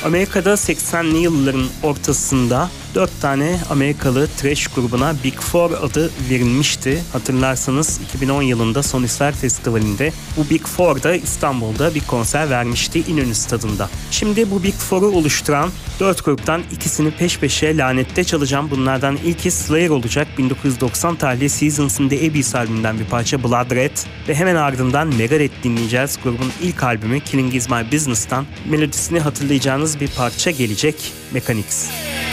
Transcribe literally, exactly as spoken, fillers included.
Amerika'da seksenli yılların ortasında dört tane Amerikalı thrash grubuna Big Four adı verilmişti. Hatırlarsanız iki bin on yılında Sonisfer Festivali'nde bu Big Four'da İstanbul'da bir konser vermişti İnönü Stadı'nda. Şimdi bu Big Four'u oluşturan dört gruptan ikisini peş peşe lanette çalacağım. Bunlardan ilki Slayer olacak. bin dokuz yüz doksan tarihli Seasons in the Abyss albümünden bir parça Blood Red ve hemen ardından Megadeth dinleyeceğiz. Grubun ilk albümü Killing Is My Business'tan melodisini hatırlayacağınız bir parça gelecek, Mechanics.